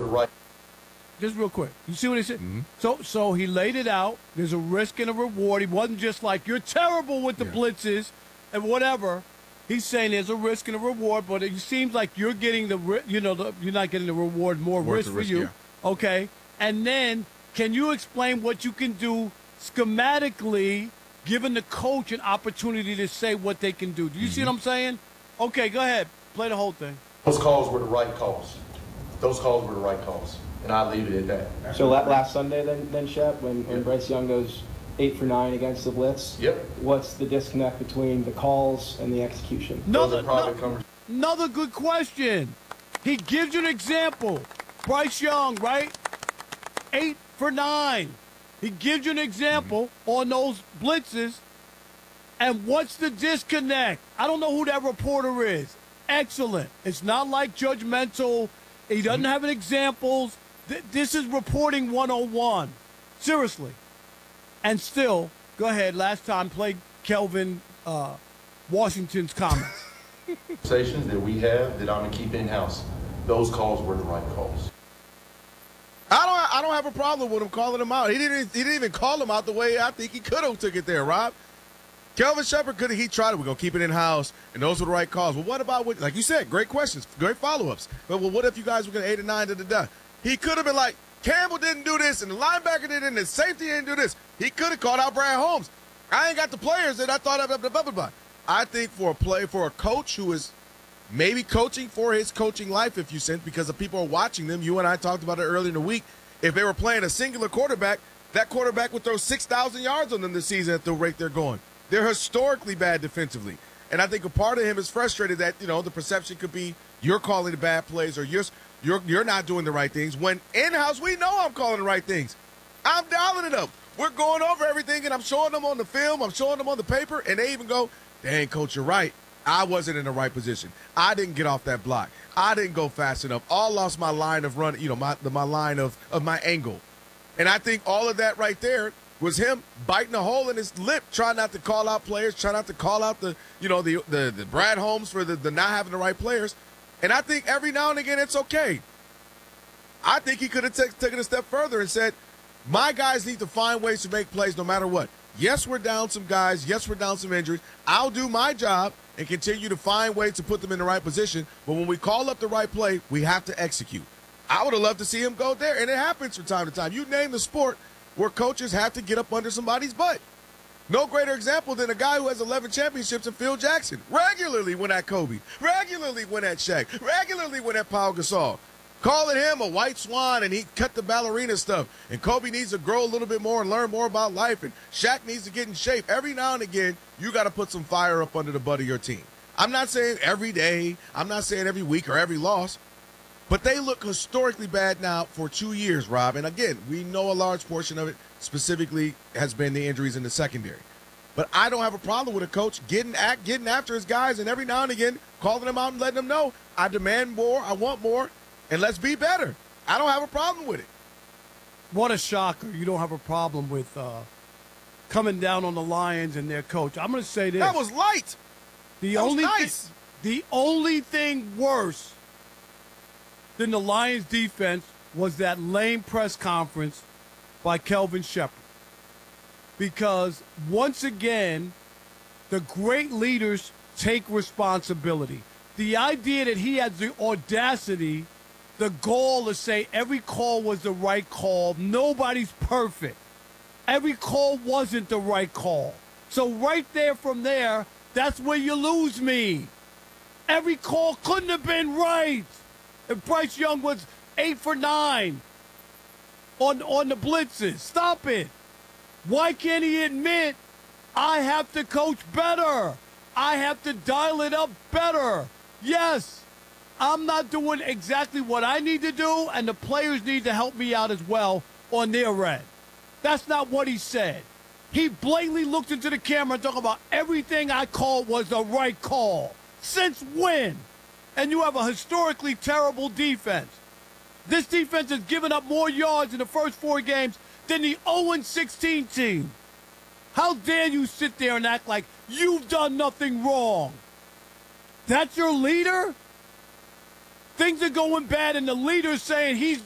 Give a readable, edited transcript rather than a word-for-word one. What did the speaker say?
the right. Just real quick. You see what he said? Mm-hmm. So he laid it out. There's a risk and a reward. He wasn't just like, you're terrible with the blitzes and whatever. He's saying there's a risk and a reward, but it seems like you're getting you're not getting the reward, more risk for you. Yeah. Okay. And then can you explain what you can do schematically, giving the coach an opportunity to say what they can do? Do you see what I'm saying? Okay, go ahead. Play the whole thing. Those calls were the right calls. Those calls were the right calls. And I'll leave it at that. So last Sunday then Shep, when Bryce Young goes 8 for 9 against the blitz, what's the disconnect between the calls and the execution? Another good question. He gives you an example. Bryce Young, right? 8 for 9. He gives you an example on those blitzes. And what's the disconnect? I don't know who that reporter is. Excellent. It's not like judgmental. He doesn't have an examples. This is reporting 101. Seriously. And still, go ahead, last time, play Kelvin Washington's comments. Conversations that we have that I'm going to keep in-house, those calls were the right calls. I don't have a problem with him calling him out. He didn't even call him out the way I think he could have took it there, Rob. Kelvin Shepherd he tried it. We're going to keep it in-house, and those were the right calls. Well, what about, like you said, great questions, great follow-ups. But what if you guys were going to 8 and 9 da-da-da? He could have been like, Campbell didn't do this, and the linebacker didn't, and the safety didn't do this. He could have called out Brad Holmes. I ain't got the players that I thought of, blah, blah, blah, blah. I think for a coach who is maybe coaching for his coaching life, if you sense, because the people are watching them. You and I talked about it earlier in the week. If they were playing a singular quarterback, that quarterback would throw 6,000 yards on them this season at the rate they're going. They're historically bad defensively. And I think a part of him is frustrated that, the perception could be you're calling the bad plays or you're not doing the right things. When in-house, we know I'm calling the right things. I'm dialing it up. We're going over everything, and I'm showing them on the film. I'm showing them on the paper, and they even go, dang, Coach, you're right. I wasn't in the right position. I didn't get off that block. I didn't go fast enough. I lost my line of run, my line of my angle. And I think all of that right there was him biting a hole in his lip, trying not to call out players, trying not to call out the Brad Holmes for the not having the right players. And I think every now and again it's okay. I think he could have taken a step further and said, my guys need to find ways to make plays no matter what. Yes, we're down some guys. Yes, we're down some injuries. I'll do my job and continue to find ways to put them in the right position. But when we call up the right play, we have to execute. I would have loved to see him go there, and it happens from time to time. You name the sport where coaches have to get up under somebody's butt. No greater example than a guy who has 11 championships in Phil Jackson. Regularly went at Kobe. Regularly went at Shaq. Regularly went at Paul Gasol. Calling him a white swan, and he cut the ballerina stuff. And Kobe needs to grow a little bit more and learn more about life. And Shaq needs to get in shape. Every now and again, you got to put some fire up under the butt of your team. I'm not saying every day. I'm not saying every week or every loss. But they look historically bad now for 2 years, Rob. And again, we know a large portion of it specifically has been the injuries in the secondary. But I don't have a problem with a coach getting after his guys and every now and again calling them out and letting them know, I demand more, I want more, and let's be better. I don't have a problem with it. What a shocker. You don't have a problem with coming down on the Lions and their coach. I'm going to say this. That was light. The only thing worse than the Lions defense was that lame press conference by Kelvin Shepherd. Because once again, the great leaders take responsibility. The idea that he had the audacity, the gall to say every call was the right call. Nobody's perfect. Every call wasn't the right call. So right there from there, that's where you lose me. Every call couldn't have been right. If Bryce Young was 8 for 9 on the blitzes. Stop it. Why can't he admit I have to coach better? I have to dial it up better. Yes, I'm not doing exactly what I need to do, and the players need to help me out as well on their end. That's not what he said. He blatantly looked into the camera and talked about everything I called was the right call. Since when? And you have a historically terrible defense. This defense has given up more yards in the first 4 games than the 0-16 team. How dare you sit there and act like you've done nothing wrong? That's your leader? Things are going bad and the leader's saying he's